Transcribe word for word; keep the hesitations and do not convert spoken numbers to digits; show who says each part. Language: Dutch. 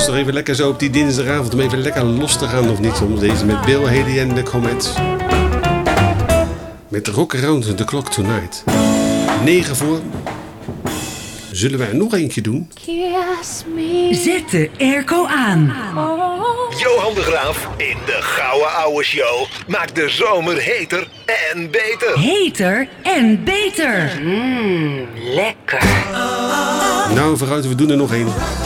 Speaker 1: is toch even lekker zo op die dinsdagavond om even lekker los te gaan, of niet soms? Deze met Bill Haley en de Comets. Met Rock Around the Clock Tonight. negen voor. Zullen wij er nog eentje doen?
Speaker 2: Zet de airco aan.
Speaker 3: Johan de Graaf in de Gouden Ouwe Show maakt de zomer heter en beter.
Speaker 2: Heter en beter.
Speaker 4: Mmm, lekker.
Speaker 1: Nou, vooruit, we doen er nog één.